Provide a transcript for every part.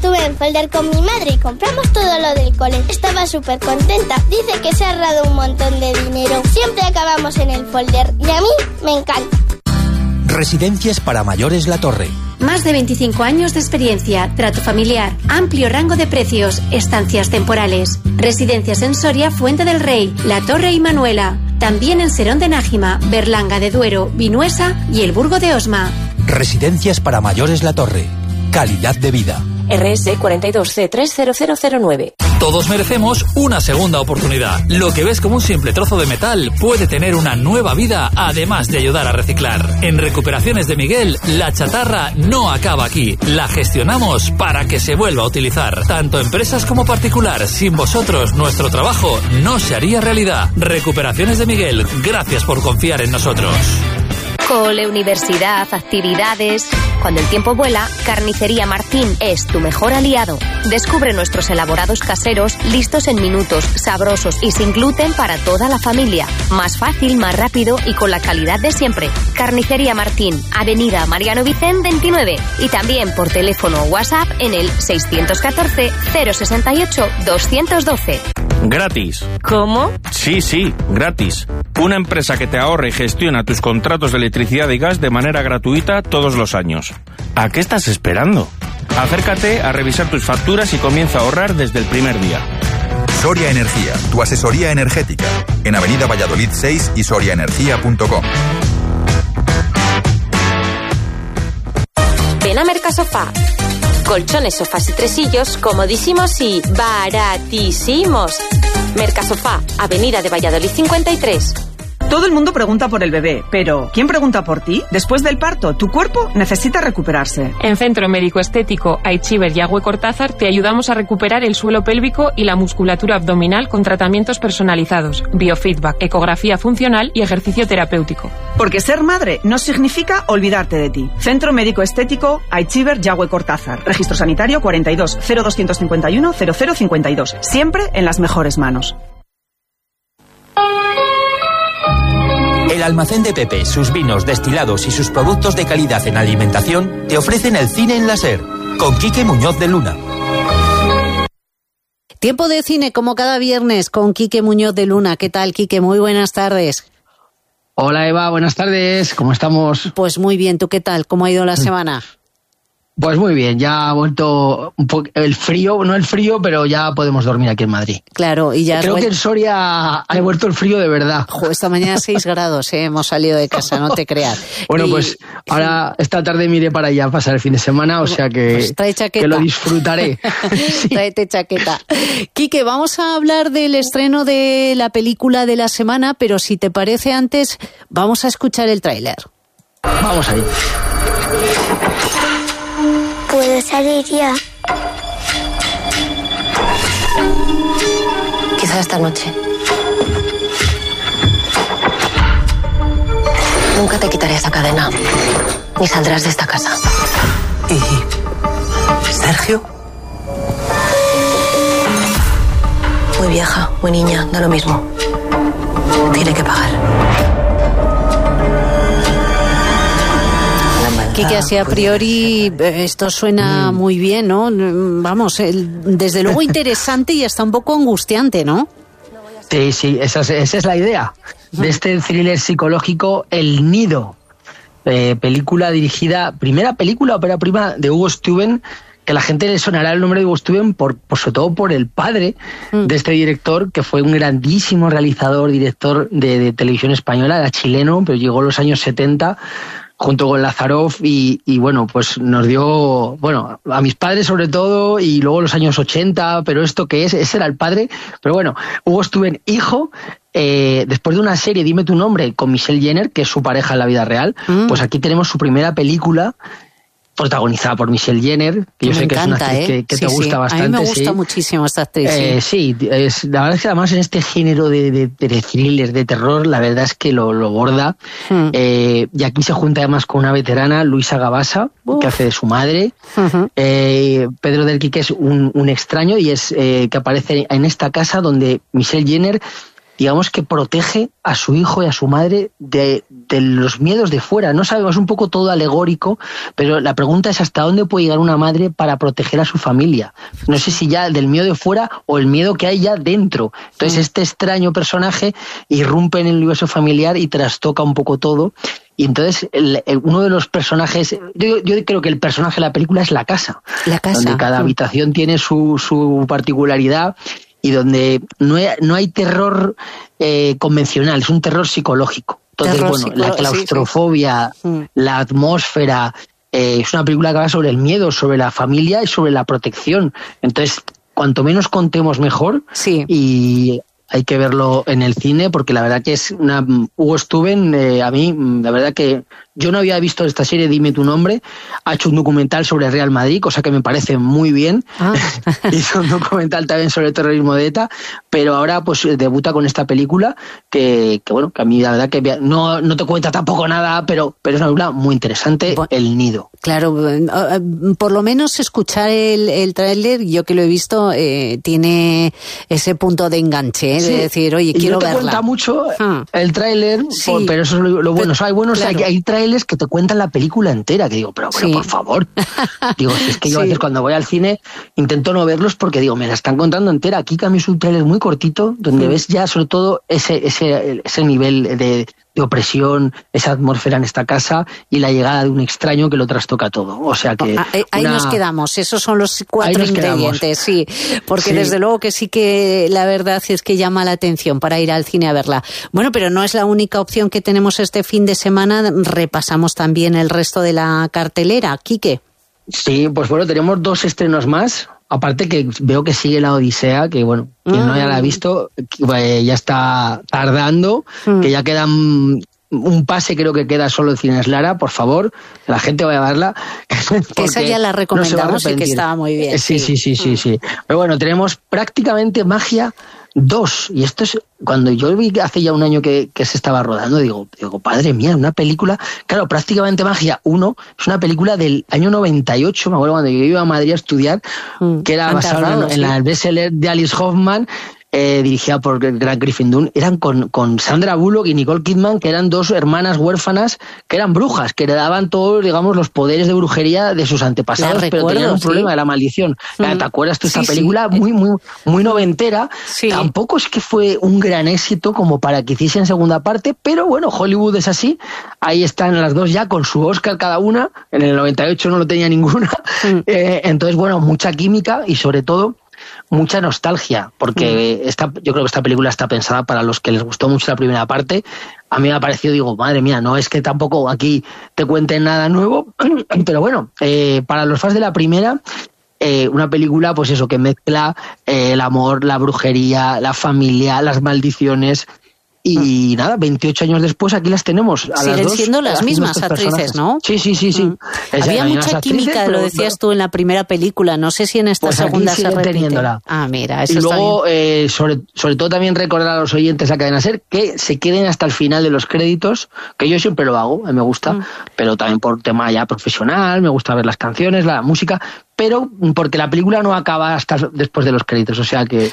estuve en Folder con mi madre y compramos todo lo del cole. Estaba súper contenta. Dice que se ha ahorrado un montón de dinero. Siempre acabamos en el Folder y a mí me encanta. Residencias para mayores La Torre. Más de 25 años de experiencia, trato familiar, amplio rango de precios, estancias temporales. Residencias en Soria, Fuente del Rey, La Torre y Manuela. También en Serón de Nájima, Berlanga de Duero, Vinuesa y el Burgo de Osma. Residencias para mayores La Torre. Calidad de vida. RS 42C30009. Todos merecemos una segunda oportunidad. Lo que ves como un simple trozo de metal puede tener una nueva vida, además de ayudar a reciclar. En Recuperaciones de Miguel, la chatarra no acaba aquí. La gestionamos para que se vuelva a utilizar. Tanto empresas como particular. Sin vosotros, nuestro trabajo no se haría realidad. Recuperaciones de Miguel, gracias por confiar en nosotros. Cole, universidad, actividades. Cuando el tiempo vuela, Carnicería Martín es tu mejor aliado. Descubre nuestros elaborados caseros, listos en minutos, sabrosos y sin gluten para toda la familia. Más fácil, más rápido y con la calidad de siempre. Carnicería Martín, Avenida Mariano Vicén 29. Y también por teléfono o WhatsApp en el 614 068 212. Gratis. ¿Cómo? Sí, gratis. Una empresa que te ahorra y gestiona tus contratos de electricidad y gas de manera gratuita todos los años. ¿A qué estás esperando? Acércate a revisar tus facturas y comienza a ahorrar desde el primer día. Soria Energía, tu asesoría energética. En Avenida Valladolid 6 y soriaenergia.com. Ven a Mercasofá. Colchones, sofás y tresillos comodísimos y baratísimos. Mercasofá, Avenida de Valladolid 53. Todo el mundo pregunta por el bebé, pero ¿quién pregunta por ti? Después del parto, tu cuerpo necesita recuperarse. En Centro Médico Estético Aichiver Yagüe Cortázar te ayudamos a recuperar el suelo pélvico y la musculatura abdominal con tratamientos personalizados, biofeedback, ecografía funcional y ejercicio terapéutico. Porque ser madre no significa olvidarte de ti. Centro Médico Estético Aichiver Yagüe Cortázar. Registro sanitario 42 0251 0052. Siempre en las mejores manos. El almacén de Pepe, sus vinos, destilados y sus productos de calidad en alimentación te ofrecen el cine en la SER, con Quique Muñoz de Luna. Tiempo de cine como cada viernes con Quique Muñoz de Luna. ¿Qué tal, Quique? Muy buenas tardes. Hola, Eva, buenas tardes. ¿Cómo estamos? Pues muy bien. ¿Tú qué tal? ¿Cómo ha ido la semana? Pues muy bien, ya ha vuelto un poco el frío, no el frío, pero ya podemos dormir aquí en Madrid. Claro, y ya... Creo que en Soria ha vuelto el frío de verdad. Esta mañana 6 grados, hemos salido de casa, no te creas. Bueno, pues ahora esta tarde me iré para allá a pasar el fin de semana, o sea que, pues trae chaqueta, que lo disfrutaré. Sí. Tráete chaqueta. Quique, vamos a hablar del estreno de la película de la semana, pero si te parece antes, vamos a escuchar el tráiler. Vamos ahí. ¿Puedo salir ya? Quizá esta noche. Nunca te quitaré esa cadena, ni saldrás de esta casa. ¿Y Sergio? Muy vieja, muy niña, da lo mismo. Tiene que pagar. Quique, así a priori esto suena muy bien, ¿no? Vamos, desde luego interesante y hasta un poco angustiante, ¿no? Sí, esa es la idea de este thriller psicológico El Nido. Película dirigida, primera película, ópera prima de Hugo Steuben, que a la gente le sonará el nombre de Hugo Steuben sobre todo por el padre de este director, que fue un grandísimo realizador, director de televisión española, era chileno, pero llegó en los años 70 junto con Lazaroff y bueno, pues nos dio, bueno, a mis padres sobre todo, y luego los años 80, pero esto que ese era el padre, pero bueno, Hugo Steuben, hijo, después de una serie, Dime tu nombre, con Michelle Jenner, que es su pareja en la vida real, pues aquí tenemos su primera película, protagonizada por Michelle Jenner, que yo sé que encanta, es una actriz que te gusta bastante. A mí me gusta muchísimo esta actriz. Sí, la verdad es que además en este género de thriller, de terror, la verdad es que lo borda. Y aquí se junta además con una veterana, Luisa Gabasa, que hace de su madre. Pedro del Quique es un extraño y es que aparece en esta casa donde Michelle Jenner digamos que protege a su hijo y a su madre de los miedos de fuera. No sabemos, un poco todo alegórico, pero la pregunta es hasta dónde puede llegar una madre para proteger a su familia. No sé si ya del miedo de fuera o el miedo que hay ya dentro. Entonces este extraño personaje irrumpe en el universo familiar y trastoca un poco todo. Y entonces uno de los personajes, yo creo que el personaje de la película es la casa. Donde cada habitación tiene su particularidad. Y donde no hay terror convencional, es un terror psicológico. Entonces, la claustrofobia, la atmósfera, es una película que habla sobre el miedo, sobre la familia y sobre la protección. Entonces, cuanto menos contemos mejor, y hay que verlo en el cine, porque la verdad que es Hugo Stuben, a mí, la verdad que yo no había visto esta serie, Dime tu nombre. Ha hecho un documental sobre Real Madrid, cosa que me parece muy bien. Hizo un documental también sobre el terrorismo de ETA, pero ahora pues debuta con esta película que a mí la verdad que no te cuenta tampoco nada, pero es una película muy interesante, El Nido. Claro, por lo menos escuchar el tráiler, yo que lo he visto, tiene ese punto de enganche, de decir, oye, quiero verla. No te cuenta mucho el tráiler, pero eso es lo bueno. Hay tráilers que te cuentan la película entera, que digo, pero bueno, por favor. Digo, es que yo a veces cuando voy al cine intento no verlos porque digo, me la están contando entera. Aquí cambio es un tráiler muy cortito, donde ves ya sobre todo ese nivel de opresión, esa atmósfera en esta casa y la llegada de un extraño que lo trastoca todo. O sea que ahí nos quedamos, esos son los 4 ingredientes, sí, porque desde luego que sí que la verdad es que llama la atención para ir al cine a verla. Bueno, pero no es la única opción que tenemos este fin de semana, repasamos también el resto de la cartelera. Quique. Sí, pues bueno, tenemos 2 estrenos más. Aparte que veo que sigue La Odisea, que bueno, quien no ya la ha visto, ya está tardando, que ya quedan un pase, creo que queda solo en Cines Lara, por favor, la gente vaya a verla. Que esa ya la recomendamos y que estaba muy bien. Sí. Pero bueno, tenemos Prácticamente Magia 2, y esto es, cuando yo vi que hace ya un año que se estaba rodando, digo, padre mía, una película, claro, Prácticamente Magia 1 es una película del año 98, me acuerdo cuando yo iba a Madrid a estudiar, que era basada en la bestseller de Alice Hoffman, dirigida por Grant Griffin Dunne. Eran con Sandra Bullock y Nicole Kidman, que eran 2 hermanas huérfanas que eran brujas, que heredaban todos, digamos, los poderes de brujería de sus antepasados, pero tenían un problema de la maldición. ¿Te acuerdas tú? Esta película muy noventera. Tampoco es que fue un gran éxito como para que hiciesen segunda parte, pero bueno, Hollywood es así. Ahí están las 2 ya con su Oscar cada una. En el 98 no lo tenía ninguna. Entonces, bueno, mucha química y sobre todo mucha nostalgia, porque yo creo que esta película está pensada para los que les gustó mucho la primera parte. A mí me ha parecido, digo, madre mía, no es que tampoco aquí te cuenten nada nuevo, pero bueno, para los fans de la primera, una película, pues eso, que mezcla el amor, la brujería, la familia, las maldiciones. Y nada, 28 años después aquí las tenemos. Siguen siendo las mismas actrices, ¿no? Sí. Había mucha química, lo decías tú en la primera película. No sé si en esta segunda se repite. Teniéndola. Mira, eso y luego, sobre todo también recordar a los oyentes a Cadena SER que se queden hasta el final de los créditos, que yo siempre lo hago, me gusta, pero también por tema ya profesional, me gusta ver las canciones, la música, pero porque la película no acaba hasta después de los créditos, o sea que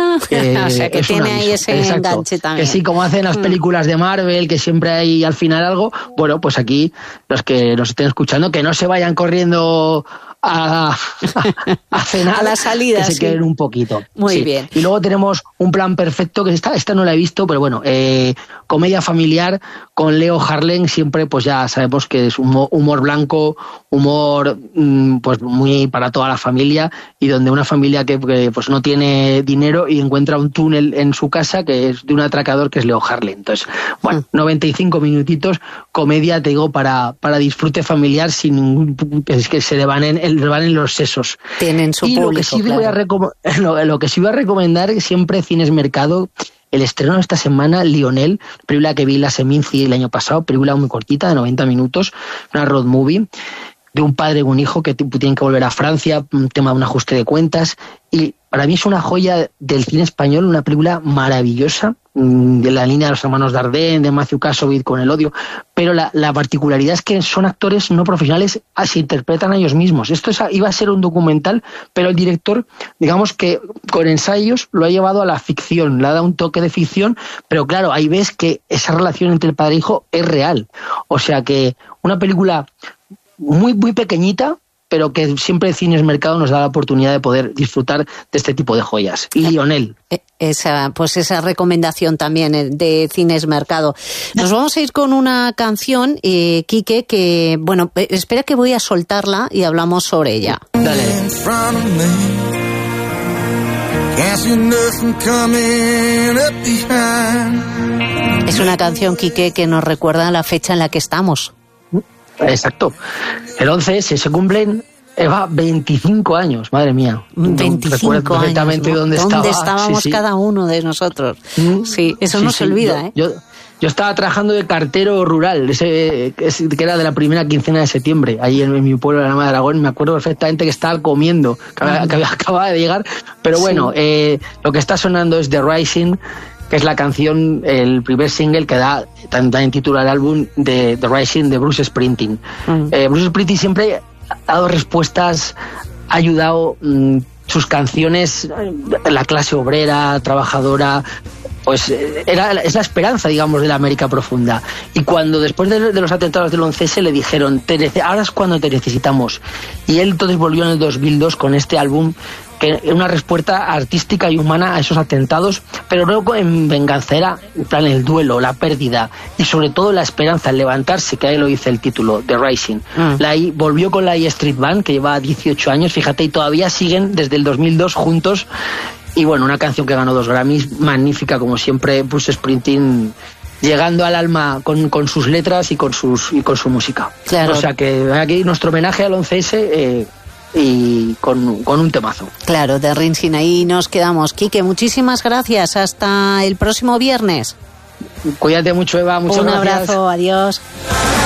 tiene ahí ese enganche también. Que sí, como hacen las películas de Marvel, que siempre hay al final algo, bueno, pues aquí los que nos estén escuchando, que no se vayan corriendo a cenar, a la salida, que se queden un poquito. Muy bien. Y luego tenemos Un Plan Perfecto, que esta no la he visto, pero bueno, comedia familiar con Leo Harlem, siempre pues ya sabemos que es humor blanco, humor pues muy para toda la familia, y donde una familia que pues no tiene dinero y encuentra un túnel en su casa que es de un atracador que es Leo Harlem. Entonces, bueno, 95 minutitos, comedia, te digo, para disfrute familiar sin ningún, que se le van en los sesos. Tienen su público, lo que sí voy a recomendar siempre Cines Mercado, el estreno de esta semana, Lionel, película que vi la Seminci el año pasado, película muy cortita de 90 minutos, una road movie de un padre y un hijo que tienen que volver a Francia, un tema de un ajuste de cuentas, y para mí es una joya del cine español, una película maravillosa, de la línea de los hermanos Dardenne, de Matthew Kassovitz con El odio, pero la particularidad es que son actores no profesionales, se interpretan a ellos mismos. Esto iba a ser un documental, pero el director, digamos que con ensayos lo ha llevado a la ficción, le ha dado un toque de ficción, pero claro, ahí ves que esa relación entre el padre e hijo es real. O sea que una película muy, muy pequeñita, pero que siempre Cines Mercado nos da la oportunidad de poder disfrutar de este tipo de joyas. Y Lionel. Esa recomendación también de Cines Mercado. Nos vamos a ir con una canción, Quique, que, bueno, espera que voy a soltarla y hablamos sobre ella. Dale. Es una canción, Quique, que nos recuerda la fecha en la que estamos. Exacto. El 11S se cumplen, Eva, 25 años, madre mía. 25 años. Perfectamente dónde estábamos cada uno de nosotros. Sí, eso no se olvida, Yo estaba trabajando de cartero rural, que era de la primera quincena de septiembre, ahí en mi pueblo de la Lama de Aragón. Me acuerdo perfectamente que estaba comiendo, que acababa de llegar. Pero bueno, lo que está sonando es The Rising, que es la canción, el primer single que da también título al álbum de The Rising de Bruce Springsteen. Bruce Springsteen siempre ha dado respuestas, ha ayudado sus canciones, la clase obrera, trabajadora, pues es la esperanza, digamos, de la América profunda. Y cuando después de los atentados del 11S le dijeron, ahora es cuando te necesitamos. Y él entonces volvió en el 2002 con este álbum, que es una respuesta artística y humana a esos atentados, pero luego en venganza, era en plan el duelo, la pérdida y sobre todo la esperanza, el levantarse, que ahí lo dice el título, The Rising. Volvió con la E Street Band, que lleva 18 años, fíjate, y todavía siguen desde el 2002 juntos. Y bueno, una canción que ganó 2 Grammys, magnífica como siempre, Bruce Springsteen llegando al alma con sus letras y con su música. Claro. O sea que aquí nuestro homenaje al 11S y con un temazo. Claro, de Rising, ahí nos quedamos. Quique, muchísimas gracias, hasta el próximo viernes. Cuídate mucho, Eva, muchas gracias. Un abrazo, adiós.